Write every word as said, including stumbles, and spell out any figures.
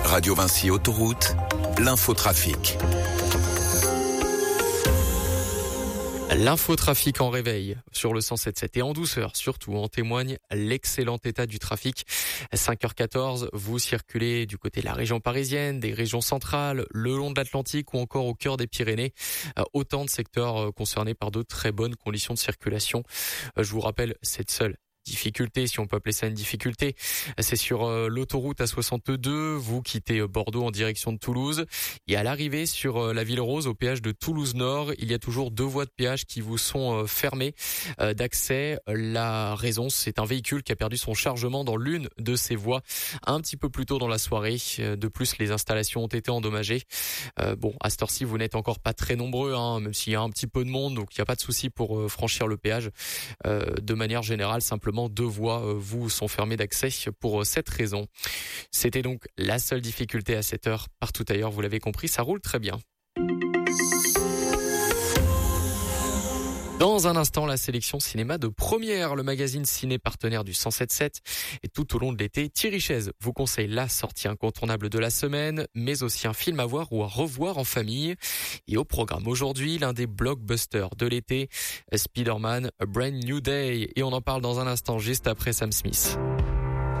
Radio Vinci Autoroute, l'infotrafic. L'infotrafic en réveil sur le cent sept sept et en douceur surtout en témoigne l'excellent état du trafic. cinq heures quatorze, vous circulez du côté de la région parisienne, des régions centrales, le long de l'Atlantique ou encore au cœur des Pyrénées. Autant de secteurs concernés par de très bonnes conditions de circulation. Je vous rappelle cette seule difficulté, si on peut appeler ça une difficulté, c'est sur euh, l'autoroute A soixante-deux, vous quittez euh, Bordeaux en direction de Toulouse, et à l'arrivée sur euh, la Ville Rose, au péage de Toulouse-Nord, il y a toujours deux voies de péage qui vous sont euh, fermées euh, d'accès. La raison, c'est un véhicule qui a perdu son chargement dans l'une de ces voies un petit peu plus tôt dans la soirée. De plus, les installations ont été endommagées. Euh, bon, à cette heure-ci, vous n'êtes encore pas très nombreux, hein, même s'il y a un petit peu de monde, donc il n'y a pas de souci pour euh, franchir le péage. Euh, de manière générale, simplement deux voies euh, vous sont fermées d'accès pour euh, cette raison. C'était donc la seule difficulté à cette heure. Partout ailleurs, vous l'avez compris, ça roule très bien. Dans un instant, la sélection cinéma de Première, le magazine ciné partenaire du cent sept sept. Et tout au long de l'été, Thierry Chaise vous conseille la sortie incontournable de la semaine, mais aussi un film à voir ou à revoir en famille. Et au programme aujourd'hui, l'un des blockbusters de l'été, Spider-Man, A Brand New Day. Et on en parle dans un instant, juste après Sam Smith.